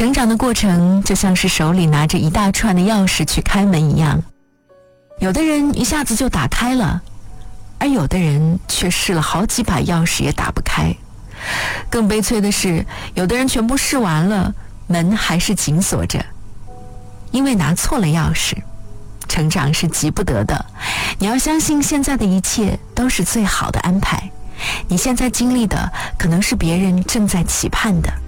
成长的过程就像是手里拿着一大串的钥匙去开门一样，有的人一下子就打开了，而有的人却试了好几把钥匙也打不开。更悲催的是，有的人全部试完了，门还是紧锁着，因为拿错了钥匙。成长是急不得的，你要相信现在的一切都是最好的安排，你现在经历的可能是别人正在期盼的。